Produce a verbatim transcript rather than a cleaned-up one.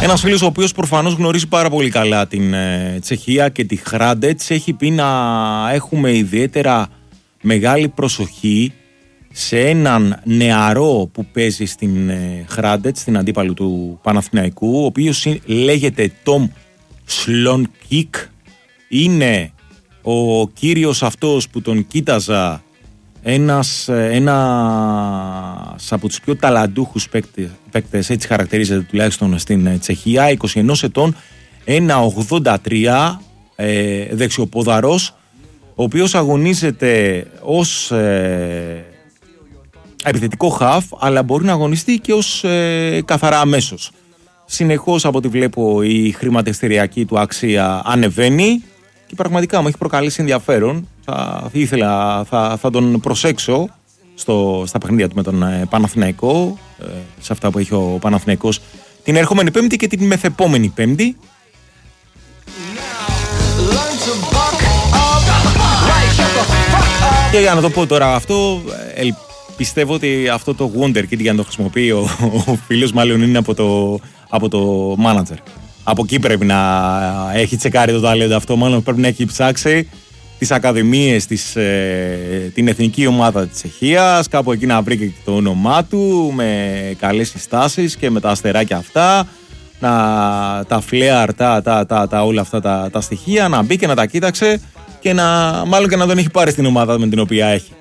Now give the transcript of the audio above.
Ένας φίλος ο οποίος προφανώς γνωρίζει πάρα πολύ καλά την ε, Τσεχία και τη Hrádec έχει πει να έχουμε ιδιαίτερα μεγάλη προσοχή σε έναν νεαρό που παίζει στην ε, Hrádec, στην αντίπαλου του Παναθηναϊκού, ο οποίος λέγεται Tom Slončík. Είναι ο κύριος αυτός που τον κοίταζα ένας, ένας από τους πιο ταλαντούχους παίκτες, παίκτες, έτσι χαρακτηρίζεται τουλάχιστον στην Τσεχία, είκοσι ενός ετών, ένα ογδόντα τρία, ε, δεξιοπόδαρος, ο οποίος αγωνίζεται ως ε, επιθετικό χαφ, αλλά μπορεί να αγωνιστεί και ως ε, καθαρά αμέσως. Συνεχώς από ό,τι βλέπω η χρηματιστηριακή του αξία ανεβαίνει και πραγματικά μου έχει προκαλέσει ενδιαφέρον. Θα, ήθελα, θα, θα τον προσέξω στο, στα παιχνίδια του με τον ε, Παναθηναϊκό, ε, σε αυτά που έχει ο Παναθηναϊκός την ερχόμενη Πέμπτη και την μεθεπόμενη Πέμπτη. Και για να το πω τώρα αυτό, ε, πιστεύω ότι αυτό το Wonderkid, για να το χρησιμοποιεί ο, ο φίλος, μάλλον είναι από το, από το manager. Από εκεί πρέπει να έχει τσεκάρει το ταλέντο αυτό, μάλλον πρέπει να έχει ψάξει τις ακαδημίες, της, ε, την εθνική ομάδα της Τσεχίας, κάπου εκεί να βρει και το όνομά του με καλές συστάσεις και με τα αστεράκια αυτά, να, τα φλέαρ, τα, τα, τα, τα, όλα αυτά τα, τα στοιχεία, να μπει και να τα κοίταξε και να, μάλλον και να τον έχει πάρει στην ομάδα με την οποία έχει.